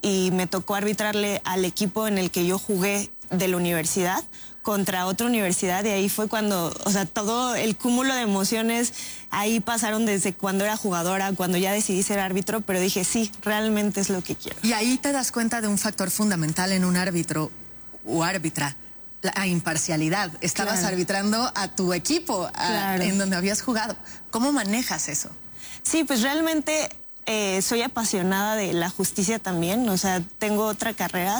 y me tocó arbitrarle al equipo en el que yo jugué de la universidad contra otra universidad, y ahí fue cuando, o sea, todo el cúmulo de emociones ahí pasaron desde cuando era jugadora, cuando ya decidí ser árbitro, pero dije, sí, realmente es lo que quiero. Y ahí te das cuenta de un factor fundamental en un árbitro o árbitra, la imparcialidad. Estabas arbitrando a tu equipo, en donde habías jugado. ¿Cómo manejas eso? Sí, pues realmente soy apasionada de la justicia también, o sea, tengo otra carrera,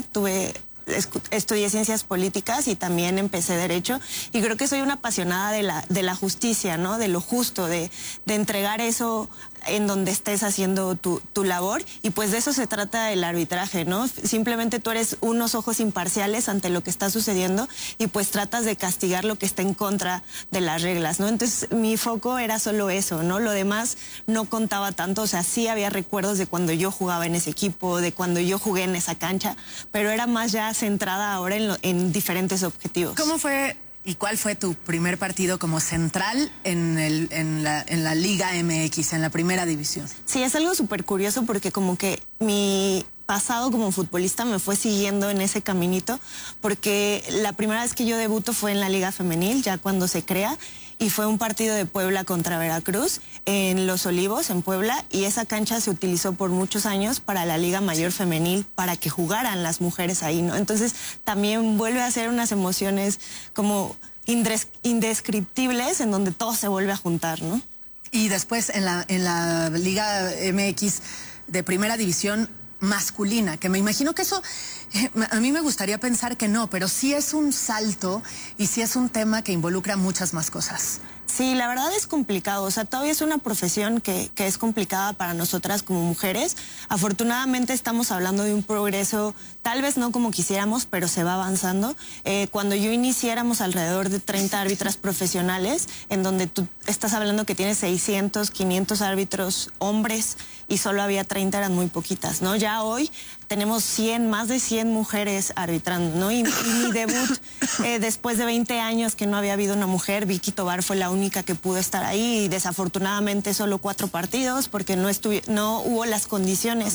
estudié ciencias políticas y también empecé derecho, y creo que soy una apasionada de la justicia, ¿no? De lo justo, de entregar eso en donde estés haciendo tu labor, y pues de eso se trata el arbitraje, ¿no? Simplemente tú eres unos ojos imparciales ante lo que está sucediendo y pues tratas de castigar lo que está en contra de las reglas, ¿no? Entonces mi foco era solo eso, ¿no? Lo demás no contaba tanto, o sea, sí había recuerdos de cuando yo jugaba en ese equipo, de cuando yo jugué en esa cancha, pero era más ya centrada ahora en diferentes objetivos. ¿Cómo fue y cuál fue tu primer partido como central en la Liga MX, en la primera división? Sí, es algo súper curioso porque como que mi pasado como futbolista me fue siguiendo en ese caminito, porque la primera vez que yo debuto fue en la Liga Femenil, ya cuando se crea, y fue un partido de Puebla contra Veracruz en Los Olivos, en Puebla, y esa cancha se utilizó por muchos años para la Liga Mayor Femenil, para que jugaran las mujeres ahí, ¿no? Entonces también vuelve a ser unas emociones como indescriptibles en donde todo se vuelve a juntar, ¿no? Y después en la Liga MX de primera división masculina, que me imagino que eso, a mí me gustaría pensar que no, pero sí es un salto y sí es un tema que involucra muchas más cosas. Sí, la verdad es complicado, o sea, todavía es una profesión que es complicada para nosotras como mujeres. Afortunadamente estamos hablando de un progreso, tal vez no como quisiéramos, pero se va avanzando. Cuando yo inicié éramos alrededor de 30 árbitras profesionales, en donde tú estás hablando que tienes 600, 500 árbitros hombres y solo había 30, eran muy poquitas, ¿no? Ya hoy tenemos más de 100 mujeres arbitrando, ¿no? Y mi debut, después de 20 años que no había habido una mujer, Vicky Tobar fue la única que pudo estar ahí, y desafortunadamente solo 4 partidos porque no hubo las condiciones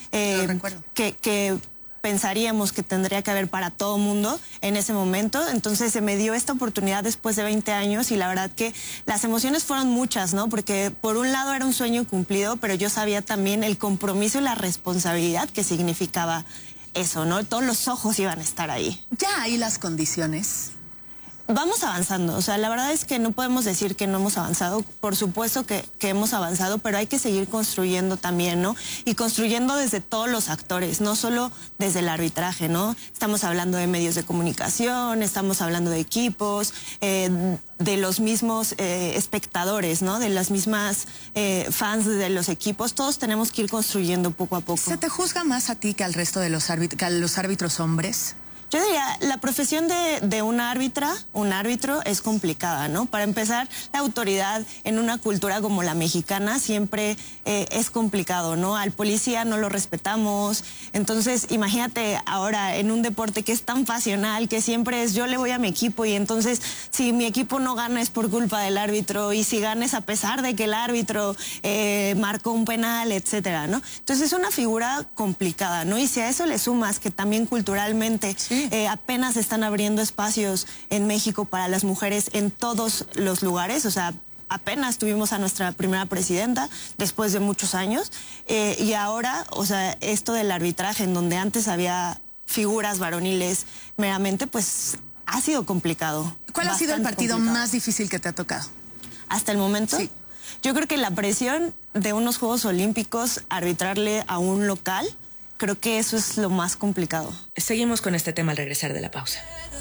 que pensaríamos que tendría que haber para todo mundo en ese momento. Entonces se me dio esta oportunidad después de 20 años y la verdad que las emociones fueron muchas, ¿no? Porque por un lado era un sueño cumplido, pero yo sabía también el compromiso y la responsabilidad que significaba eso, ¿no? Todos los ojos iban a estar ahí. ¿Ya hay las condiciones? Vamos avanzando, o sea, la verdad es que no podemos decir que no hemos avanzado, por supuesto que hemos avanzado, pero hay que seguir construyendo también, ¿no? Y construyendo desde todos los actores, no solo desde el arbitraje, ¿no? Estamos hablando de medios de comunicación, estamos hablando de equipos, de los mismos espectadores, ¿no? De las mismas fans de los equipos, todos tenemos que ir construyendo poco a poco. ¿Se te juzga más a ti que al resto de los árbitros hombres? Yo diría, la profesión de una árbitra, un árbitro, es complicada, ¿no? Para empezar, la autoridad en una cultura como la mexicana siempre es complicado, ¿no? Al policía no lo respetamos. Entonces, imagínate ahora en un deporte que es tan pasional, que siempre es yo le voy a mi equipo y entonces si mi equipo no gana es por culpa del árbitro y si gana es a pesar de que el árbitro marcó un penal, etcétera, ¿no? Entonces es una figura complicada, ¿no? Y si a eso le sumas que también culturalmente apenas están abriendo espacios en México para las mujeres en todos los lugares, o sea, apenas tuvimos a nuestra primera presidenta después de muchos años y ahora, o sea, esto del arbitraje en donde antes había figuras varoniles meramente, pues ha sido complicado. ¿Cuál ha sido el partido más difícil que te ha tocado? Hasta el momento, sí. Yo creo que la presión de unos Juegos Olímpicos, arbitrarle a un local, creo que eso es lo más complicado. Seguimos con este tema al regresar de la pausa.